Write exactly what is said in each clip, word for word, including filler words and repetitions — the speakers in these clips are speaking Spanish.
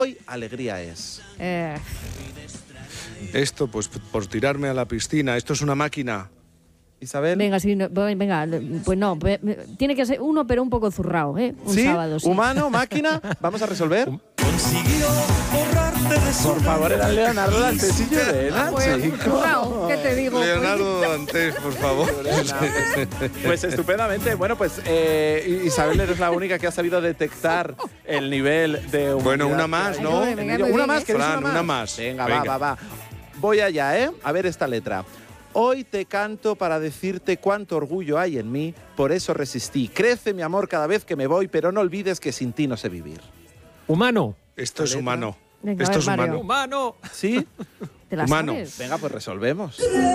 Hoy alegría es. Eh, Esto, pues por tirarme a la piscina. Esto es una máquina. Isabel. venga, sí, no, venga, pues no, pe- tiene que ser uno, pero un poco zurrao, ¿eh? Un ¿Sí? sábado, sí. Humano, máquina, vamos a resolver. Consiguió borrarte de su Por favor, era Leonardo Dantes y Llorena, Pues, chico. zurrao, ¿qué te digo? Leonardo Dantes, por favor. Pues estupendamente. Bueno, pues eh, Isabel, eres la única que ha sabido detectar el nivel de humanidad. Bueno, una más, que hay ¿no? en Venga, ello. muy Una bien, más, ¿eh? ¿queréis Fran, una una más? más. Venga, Venga. va, va, va. Voy allá, ¿eh? A ver esta letra. Hoy te canto para decirte cuánto orgullo hay en mí, por eso resistí. Crece mi amor cada vez que me voy, pero no olvides que sin ti no sé vivir. Humano. Esto es letra. humano. Venga, Esto a ver, es Mario. humano. Humano. ¿Sí? ¿Te la humano. sabes? Venga, pues resolvemos.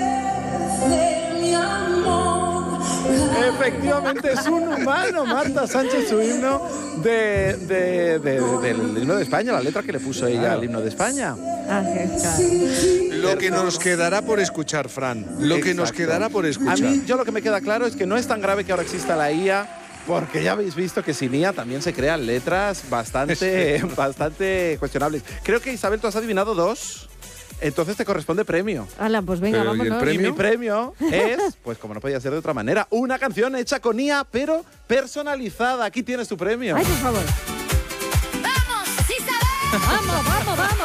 Efectivamente es un humano, Marta Sánchez, su himno de, de- de- del himno de España, la letra que le puso ella al himno de España. Ah, que- claro. Lo que nos quedará por escuchar, Fran. Lo que nos Exacto. quedará por A escuchar. mí, yo lo que me queda claro es que no es tan grave que ahora exista la I A, porque ya habéis visto que sin I A también se crean letras bastante, bastante cuestionables. Creo que, Isabel, tú has adivinado dos, entonces te corresponde premio. Hala, pues venga, Pero, ¿y el vámonos. premio? Y mi premio es, pues como no podía ser de otra manera, una canción hecha con I A, pero personalizada. Aquí tienes tu premio. Ay, por favor. ¡Vamos, Isabel! Vamos, vamos, vamos.